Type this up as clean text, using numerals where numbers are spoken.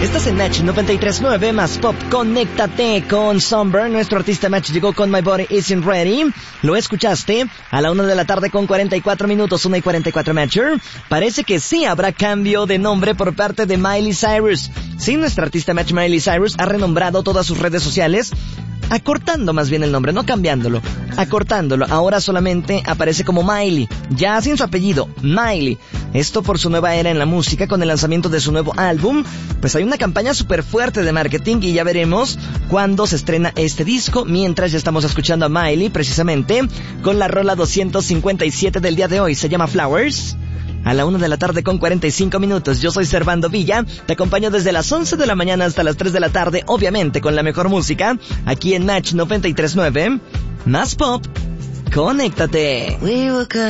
Estás en Match 93.9 más Pop. Conéctate con Sunburn. Nuestro artista Match llegó con My Body Isn't Ready. Lo escuchaste a la 1 de la tarde con 44 minutos, 1 y 44 Matcher. Parece que sí habrá cambio de nombre por parte de Miley Cyrus. Sí, nuestra artista Match Miley Cyrus ha renombrado todas sus redes sociales, acortando más bien el nombre, no cambiándolo, acortándolo. Ahora solamente aparece como Miley, ya sin su apellido, Miley. Esto por su nueva era en la música con el lanzamiento de su nuevo álbum. Pues hay una campaña súper fuerte de marketing y ya veremos cuándo se estrena este disco. Mientras ya estamos escuchando a Miley precisamente con la rola 257 del día de hoy. Se llama Flowers. A la 1 de la tarde con 45 minutos. Yo soy Servando Villa. Te acompaño desde las 11 de la mañana hasta las 3 de la tarde. Obviamente con la mejor música. Aquí en Match 93.9. Más Pop. Conéctate.